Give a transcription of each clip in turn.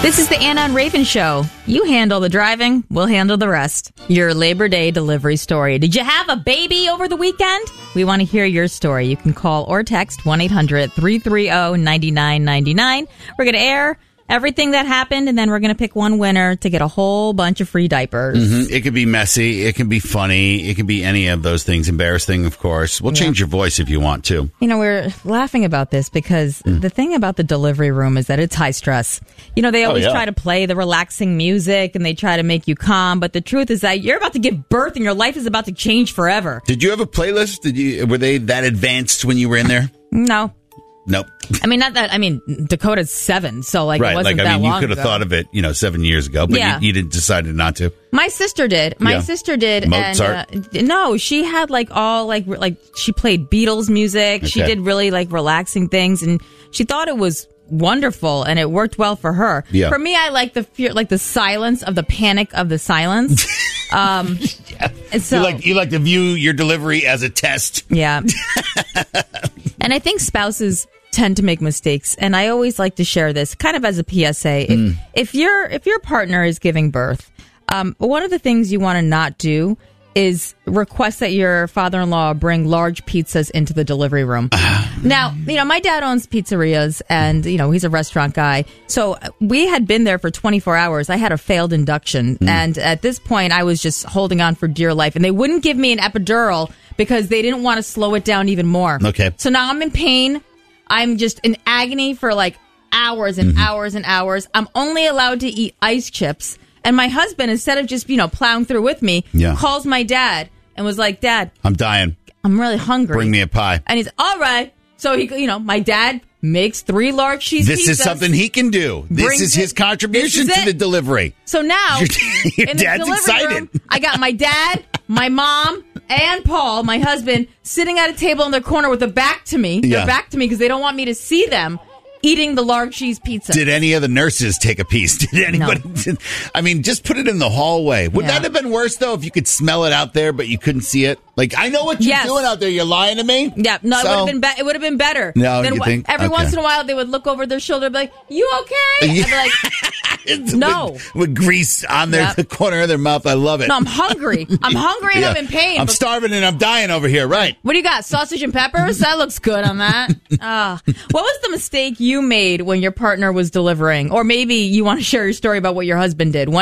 This is the Anna and Raven Show. You handle the driving, we'll handle the rest. Your Labor Day delivery story. Did you have a baby over the weekend? We want to hear your story. You can call or text 1-800-330-9999. We're going to air everything that happened, and then we're going to pick one winner to get a whole bunch of free diapers. Mm-hmm. It could be messy. It can be funny. It can be any of those things. Embarrassing, of course. We'll change your voice if you want to. You know, we're laughing about this because the thing about the delivery room is that it's high stress. You know, they always try to play the relaxing music and they try to make you calm. But the truth is that you're about to give birth and your life is about to change forever. Did you have a playlist? Were they that advanced when you were in there? No. Nope. I mean, not that. I mean, Dakota's 7, so it wasn't that long you could have thought of it, 7 years ago, but you decided not to. My sister did. Mozart? And no, she had all she played Beatles music. Okay. She did really relaxing things, and she thought it was wonderful, and it worked well for her. Yeah. For me, I like the fear, the silence of the panic of the silence. And so you like to view your delivery as a test. Yeah. And I think spouses tend to make mistakes, and I always like to share this kind of as a PSA. If your partner is giving birth, one of the things you want to not do is request that your father-in-law bring large pizzas into the delivery room. Now, my dad owns pizzerias, and he's a restaurant guy. So we had been there for 24 hours. I had a failed induction, and at this point, I was just holding on for dear life. And they wouldn't give me an epidural because they didn't want to slow it down even more. Okay. So now I'm in pain. I'm just in agony for hours and hours and hours. I'm only allowed to eat ice chips. And my husband, instead of just, plowing through with me, calls my dad and was like, "Dad, I'm dying. I'm really hungry. Bring me a pie." And he's, "All right." So he, my dad makes 3 large cheese pizzas. This is something he can do. This is his contribution to the delivery. So now, your in the dad's delivery excited. room, I got my dad, my mom, and Paul, my husband, sitting at a table in their corner with their back to me. They're back to me because they don't want me to see them eating the large cheese pizza. Did any of the nurses take a piece? Did anybody? No. I mean, just put it in the hallway. Would that have been worse, though, if you could smell it out there, but you couldn't see it? I know what you're doing out there. You're lying to me? Yeah, no, it would have been better. No, you think? Every once in a while, they would look over their shoulder and be like, "You okay?" I'd be like, no. With grease on the corner of their mouth. I love it. No, I'm hungry. I'm hungry and I'm in pain. I'm starving and I'm dying over here, right? What do you got? Sausage and peppers? That looks good on that. What was the mistake you made when your partner was delivering? Or maybe you want to share your story about what your husband did.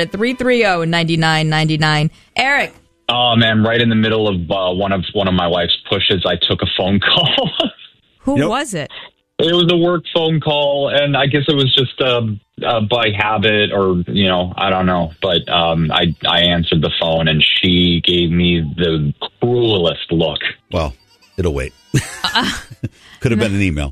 1-800-330-9999. Eric. Oh, man, right in the middle of one of my wife's pushes, I took a phone call. Who was it? It was a work phone call, and I guess it was just by habit or, I don't know. But I answered the phone, and she gave me the cruelest look. Well, it'll wait. Could have been an email.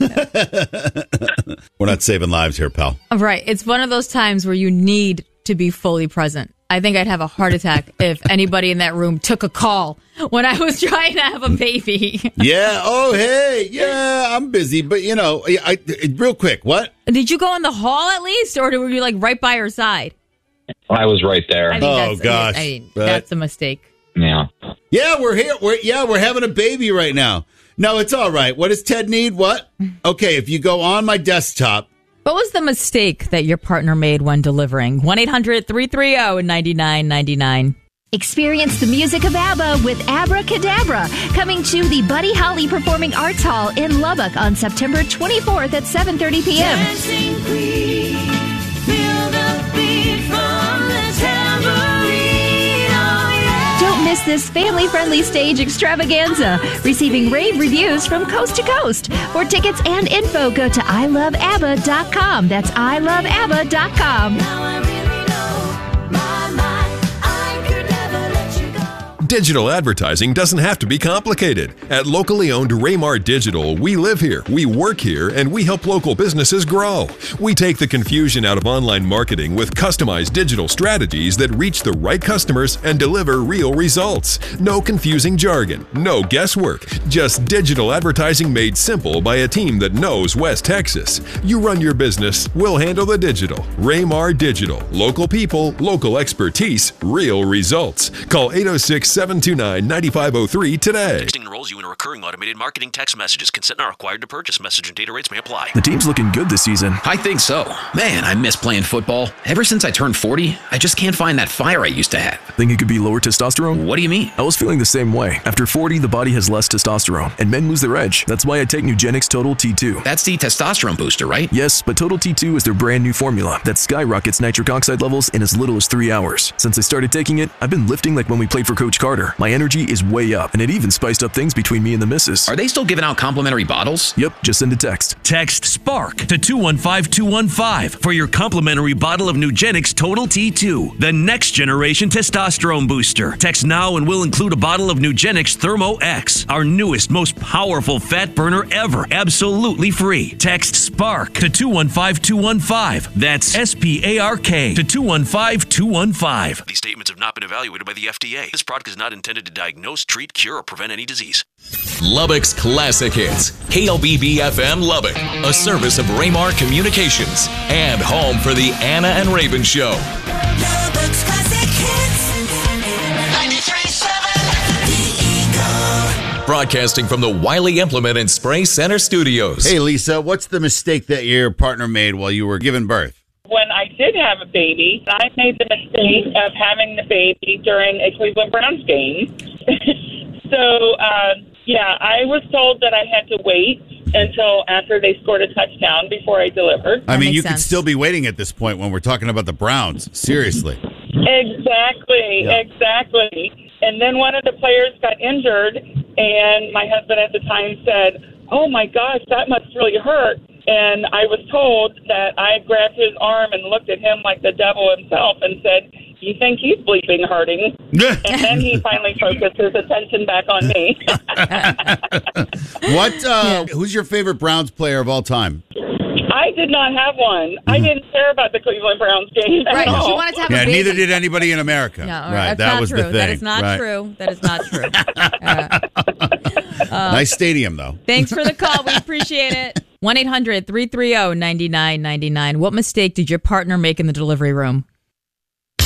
We're not saving lives here, pal. Right. It's one of those times where you need to be fully present. I think I'd have a heart attack if anybody in that room took a call when I was trying to have a baby. Yeah. Oh, hey. Yeah, I'm busy. But, real quick, what? Did you go in the hall at least, or were you right by her side? I was right there. Gosh. That's a mistake. Yeah. Yeah, we're here. We're having a baby right now. No, it's all right. What does Ted need? What? Okay, if you go on my desktop. What was the mistake that your partner made when delivering? 1-800-330-9999. Experience the music of ABBA with Abracadabra, coming to the Buddy Holly Performing Arts Hall in Lubbock on September 24th at 7:30 p.m. Dancing Queen, feel the beat from the tambourine, oh yeah. Don't miss this family-friendly stage extravaganza, receiving rave reviews from coast to coast. For tickets and info, go to iloveabba.com. That's iloveabba.com. Now I really know, I could never let you go. Digital advertising doesn't have to be complicated. At locally owned Raymar Digital, we live here, we work here, and we help local businesses grow. We take the confusion out of online marketing with customized digital strategies that reach the right customers and deliver real results. No confusing jargon, no guesswork, just digital advertising made simple by a team that knows West Texas. You run your business, we'll handle the digital. Raymar Digital. Local people, local expertise, real results. Call 806 729-9503 today. Texting enrolls you in a recurring automated marketing text messages. Consent not required to purchase. Message and data rates may apply. The team's looking good this season. I think so. Man, I miss playing football. Ever since I turned 40, I just can't find that fire I used to have. Think it could be lower testosterone? What do you mean? I was feeling the same way. After 40, the body has less testosterone, and men lose their edge. That's why I take Nugenix Total T2. That's the testosterone booster, right? Yes, but Total T2 is their brand new formula that skyrockets nitric oxide levels in as little as 3 hours. Since I started taking it, I've been lifting like when we played for Coach Carter. My energy is way up, and it even spiced up things between me and the missus. Are they still giving out complimentary bottles? Yep, just send a text. Text SPARK to 215-215 for your complimentary bottle of Nugenix Total T2, the next generation testosterone booster. Text now and we'll include a bottle of Nugenix Thermo X, our newest, most powerful fat burner ever, absolutely free. Text SPARK to 215-215. That's SPARK to 215-215. These statements have not been evaluated by the FDA. This product is not intended to diagnose, treat, cure, or prevent any disease. Lubbock's Classic Hits. KLBB FM Lubbock, a service of Raymar Communications and home for the Anna and Raven Show. Lubbock's Classic Hits. 93.7 The Eagle. Broadcasting from the Wiley Implement and Spray Center Studios. Hey, Lisa, what's the mistake that your partner made while you were giving birth? When I did have a baby, I made the mistake of having the baby during a Cleveland Browns game. So, I was told that I had to wait until after they scored a touchdown before I delivered. I mean, you could still be waiting at this point when we're talking about the Browns. Seriously. Exactly. And then one of the players got injured, and my husband at the time said, "Oh, my gosh, that must really hurt." And I was told that I grabbed his arm and looked at him like the devil himself and said, "You think he's bleeping hurting?" And then he finally focused his attention back on me. Who's your favorite Browns player of all time? I did not have one. I didn't care about the Cleveland Browns game at all. She wanted to have a baby. Neither did anybody in America. No, right, that's that not was true. the thing. That is not Right. true. That is not true. Nice stadium, though. Thanks for the call. We appreciate it. 1-800-330-9999. What mistake did your partner make in the delivery room?